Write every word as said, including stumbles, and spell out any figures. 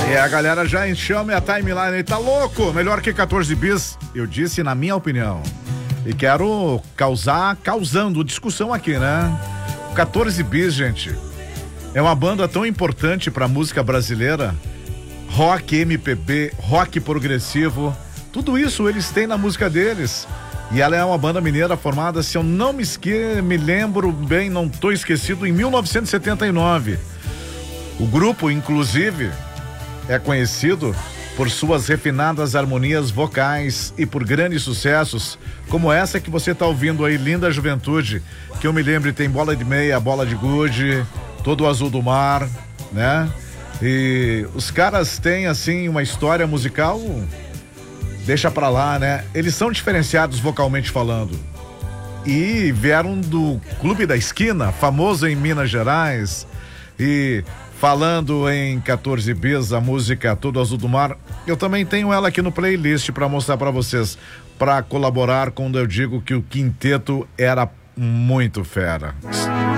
É, a galera já encheu a minha timeline aí, tá louco? Melhor que quatorze bis, eu disse na minha opinião. E quero causar, causando discussão aqui, né? quatorze bis, gente, é uma banda tão importante pra música brasileira, rock, M P B, rock progressivo, tudo isso eles têm na música deles. E ela é uma banda mineira formada, se eu não me esque... me lembro bem, não tô esquecido, em mil novecentos e setenta e nove. O grupo, inclusive, é conhecido por suas refinadas harmonias vocais e por grandes sucessos, como essa que você está ouvindo aí, Linda Juventude, que eu me lembro tem Bola de Meia, Bola de Gude, Todo o Azul do Mar, né? E os caras têm, assim, uma história musical, deixa pra lá, né? Eles são diferenciados vocalmente falando. E vieram do Clube da Esquina, famoso em Minas Gerais, e... falando em quatorze bis, a música Todo Azul do Mar, eu também tenho ela aqui no playlist para mostrar para vocês, para colaborar quando eu digo que o quinteto era muito fera.